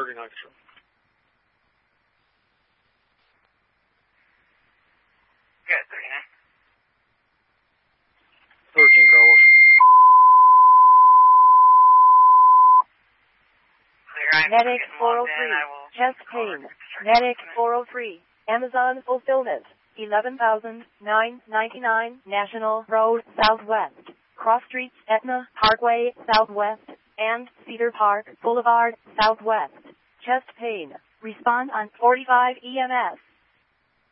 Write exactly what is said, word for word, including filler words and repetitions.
thirty-nine Control. Good, thirty-nine. thirteen, car wash. Medic four oh three, chest pain. Medic four oh three, Amazon fulfillment. eleven thousand nine hundred ninety-nine National Road, Southwest. Cross Streets, Etna Parkway, Southwest. And Cedar Park Boulevard, Southwest. Chest pain. Respond on forty-five E M S.